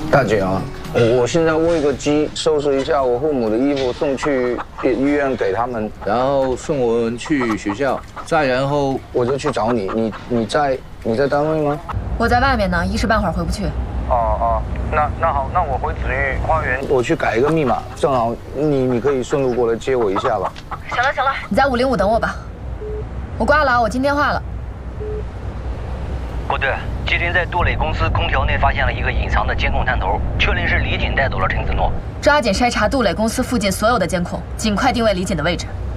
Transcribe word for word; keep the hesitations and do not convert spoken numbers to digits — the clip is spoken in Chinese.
大姐啊，我我现在喂个鸡，收拾一下我父母的衣服，送去医院给他们，然后送我们去学校，再然后我就去找你。你你在你在单位吗？ 我在外面呢，一时半会儿回不去。 哦哦，那那好，那我回紫玉花园，我去改一个密码，正好你你可以顺路过来接我一下吧。 行了行了，你在五零五等我吧。我挂了啊，我进电话了。 郭队，今天在杜磊公司空调内发现了一个隐藏的监控探头，确认是李锦带走了陈子诺。 抓紧筛查杜磊公司附近所有的监控，尽快定位李锦的位置。